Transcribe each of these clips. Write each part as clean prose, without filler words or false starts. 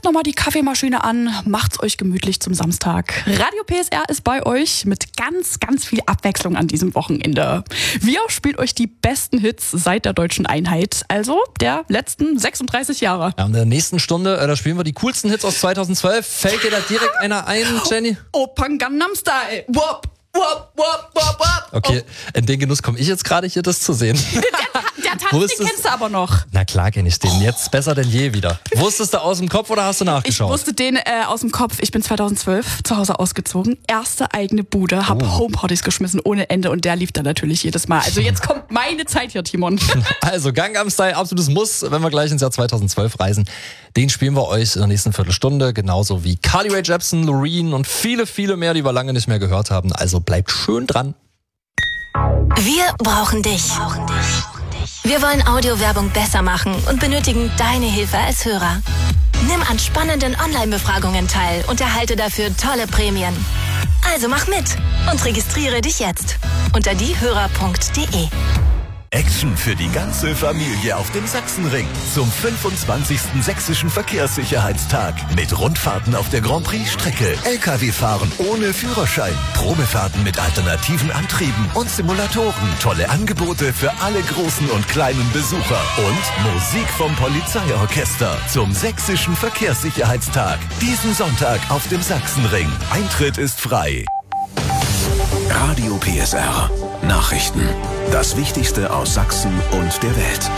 nochmal die Kaffeemaschine an, macht's euch gemütlich zum Samstag. Radio PSR ist bei euch mit ganz, ganz viel Abwechslung an diesem Wochenende. Wir spielen euch die besten Hits seit der deutschen Einheit, also der letzten 36 Jahre. Ja, in der nächsten Stunde, da spielen wir die coolsten Hits aus 2012. Fällt dir da direkt einer ein, Jenny? Opern Gangnam Style. Wop, wop, wop, wop, wop. Okay, in den Genuss komme ich jetzt gerade hier, das zu sehen. Der Tanz, den kennst du aber noch. Na klar kenn ich den, jetzt besser denn je wieder. Wusstest du aus dem Kopf oder hast du nachgeschaut? Ich wusste den aus dem Kopf. Ich bin 2012 zu Hause ausgezogen. Erste eigene Bude, hab Homepartys geschmissen ohne Ende und der lief dann natürlich jedes Mal. Also jetzt kommt meine Zeit hier, Timon. Also Gangnam Style, absolutes Muss, wenn wir gleich ins Jahr 2012 reisen. Den spielen wir euch in der nächsten Viertelstunde, genauso wie Carly Rae Jepsen, Loreen und viele, viele mehr, die wir lange nicht mehr gehört haben. Also bleibt schön dran. Wir brauchen dich. Wir wollen Audiowerbung besser machen und benötigen deine Hilfe als Hörer. Nimm an spannenden Online-Befragungen teil und erhalte dafür tolle Prämien. Also mach mit und registriere dich jetzt unter diehörer.de. Action für die ganze Familie auf dem Sachsenring zum 25. Sächsischen Verkehrssicherheitstag mit Rundfahrten auf der Grand Prix-Strecke, LKW-Fahren ohne Führerschein, Probefahrten mit alternativen Antrieben und Simulatoren, tolle Angebote für alle großen und kleinen Besucher und Musik vom Polizeiorchester zum Sächsischen Verkehrssicherheitstag. Diesen Sonntag auf dem Sachsenring. Eintritt ist frei. Radio PSR. Nachrichten. Das Wichtigste aus Sachsen und der Welt.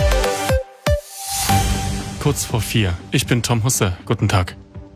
Kurz vor 4. Ich bin Tom Husse. Guten Tag.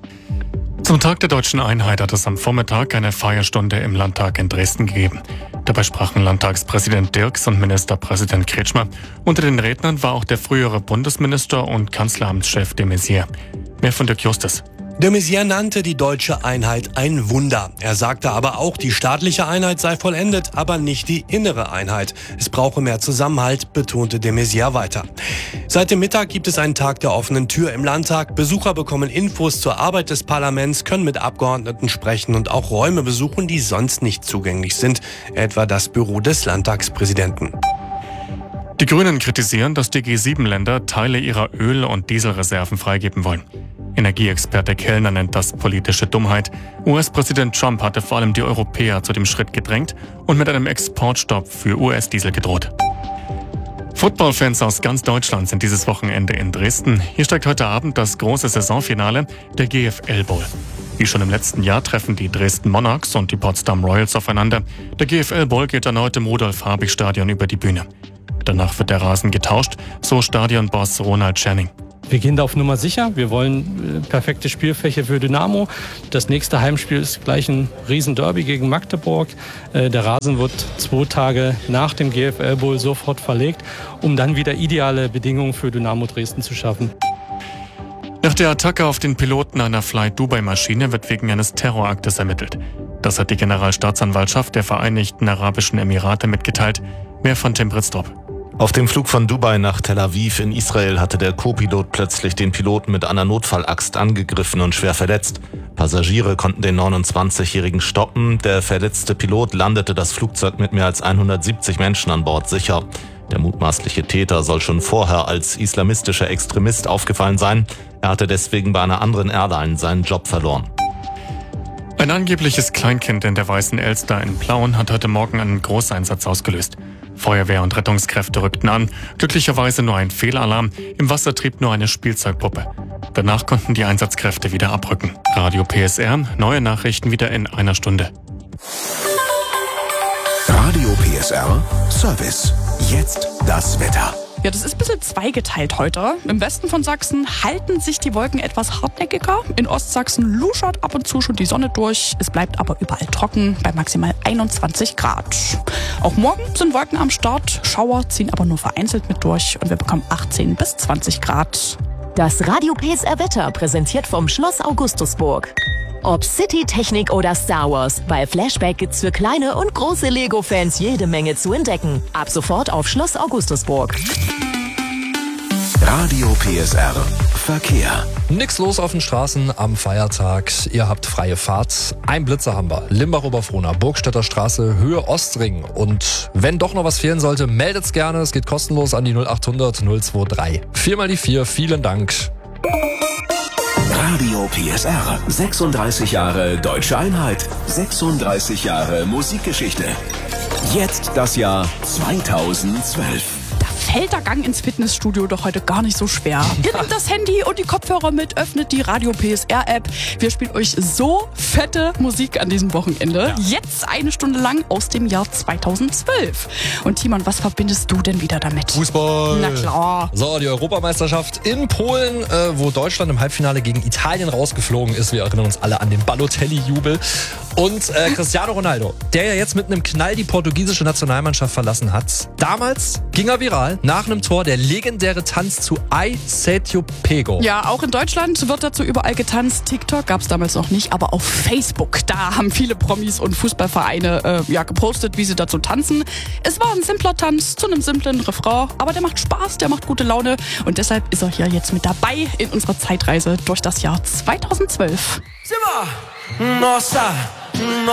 Zum Tag der deutschen Einheit hat es am Vormittag eine Feierstunde im Landtag in Dresden gegeben. Dabei sprachen Landtagspräsident Dirks und Ministerpräsident Kretschmer. Unter den Rednern war auch der frühere Bundesminister und Kanzleramtschef de Maizière. Mehr von Dirk Justus. De Maizière nannte die deutsche Einheit ein Wunder. Er sagte aber auch, die staatliche Einheit sei vollendet, aber nicht die innere Einheit. Es brauche mehr Zusammenhalt, betonte de Maizière weiter. Seit dem Mittag gibt es einen Tag der offenen Tür im Landtag. Besucher bekommen Infos zur Arbeit des Parlaments, können mit Abgeordneten sprechen und auch Räume besuchen, die sonst nicht zugänglich sind, etwa das Büro des Landtagspräsidenten. Die Grünen kritisieren, dass die G7-Länder Teile ihrer Öl- und Dieselreserven freigeben wollen. Energieexperte Kellner nennt das politische Dummheit. US-Präsident Trump hatte vor allem die Europäer zu dem Schritt gedrängt und mit einem Exportstopp für US-Diesel gedroht. Footballfans aus ganz Deutschland sind dieses Wochenende in Dresden. Hier steigt heute Abend das große Saisonfinale, der GFL Bowl. Wie schon im letzten Jahr treffen die Dresden Monarchs und die Potsdam Royals aufeinander. Der GFL Bowl geht erneut im Rudolf-Habich-Stadion über die Bühne. Danach wird der Rasen getauscht, so Stadionboss Ronald Czerny. Wir gehen da auf Nummer sicher. Wir wollen perfekte Spielfläche für Dynamo. Das nächste Heimspiel ist gleich ein Riesenderby gegen Magdeburg. Der Rasen wird 2 Tage nach dem GFL Bowl sofort verlegt, um dann wieder ideale Bedingungen für Dynamo Dresden zu schaffen. Nach der Attacke auf den Piloten einer Fly-Dubai-Maschine wird wegen eines Terroraktes ermittelt. Das hat die Generalstaatsanwaltschaft der Vereinigten Arabischen Emirate mitgeteilt. Mehr von Tim Britztrup. Auf dem Flug von Dubai nach Tel Aviv in Israel hatte der Co-Pilot plötzlich den Piloten mit einer Notfallaxt angegriffen und schwer verletzt. Passagiere konnten den 29-Jährigen stoppen. Der verletzte Pilot landete das Flugzeug mit mehr als 170 Menschen an Bord sicher. Der mutmaßliche Täter soll schon vorher als islamistischer Extremist aufgefallen sein. Er hatte deswegen bei einer anderen Airline seinen Job verloren. Ein angebliches Kleinkind in der Weißen Elster in Plauen hat heute Morgen einen Großeinsatz ausgelöst. Feuerwehr und Rettungskräfte rückten an. Glücklicherweise nur ein Fehlalarm. Im Wasser trieb nur eine Spielzeugpuppe. Danach konnten die Einsatzkräfte wieder abrücken. Radio PSR, neue Nachrichten wieder in einer Stunde. Radio PSR Service. Jetzt das Wetter. Ja, das ist ein bisschen zweigeteilt heute. Im Westen von Sachsen halten sich die Wolken etwas hartnäckiger. In Ostsachsen luschert ab und zu schon die Sonne durch. Es bleibt aber überall trocken bei maximal 21 Grad. Auch morgen sind Wolken am Start. Schauer ziehen aber nur vereinzelt mit durch und wir bekommen 18 bis 20 Grad. Das Radio PSR Wetter präsentiert vom Schloss Augustusburg. Ob City, Technik oder Star Wars, bei Flashback gibt's für kleine und große Lego-Fans jede Menge zu entdecken. Ab sofort auf Schloss Augustusburg. Radio PSR Verkehr. Nix los auf den Straßen am Feiertag. Ihr habt freie Fahrt. Ein Blitzer haben wir. Limbach-Oberfrohna, Burgstädter Straße, Höhe Ostring. Und wenn doch noch was fehlen sollte, meldet's gerne. Es geht kostenlos an die 0800 023. 4 mal die 4. Vielen Dank. Radio PSR. 36 Jahre Deutsche Einheit. 36 Jahre Musikgeschichte. Jetzt das Jahr 2012. Fällt der Gang ins Fitnessstudio doch heute gar nicht so schwer. Ihr nehmt das Handy und die Kopfhörer mit, öffnet die Radio PSR App. Wir spielen euch so fette Musik an diesem Wochenende. Ja. Jetzt 1 Stunde lang aus dem Jahr 2012. Und Timon, was verbindest du denn wieder damit? Fußball. Na klar. So, die Europameisterschaft in Polen, wo Deutschland im Halbfinale gegen Italien rausgeflogen ist. Wir erinnern uns alle an den Balotelli-Jubel. Und Cristiano Ronaldo, der ja jetzt mit einem Knall die portugiesische Nationalmannschaft verlassen hat. Damals ging er viral. Nach einem Tor der legendäre Tanz zu Ai Setio Pego. Ja, auch in Deutschland wird dazu überall getanzt. TikTok gab es damals noch nicht, aber auf Facebook, da haben viele Promis und Fußballvereine gepostet, wie sie dazu tanzen. Es war ein simpler Tanz zu einem simplen Refrain, aber der macht Spaß, der macht gute Laune und deshalb ist er hier jetzt mit dabei in unserer Zeitreise durch das Jahr 2012. Nossa!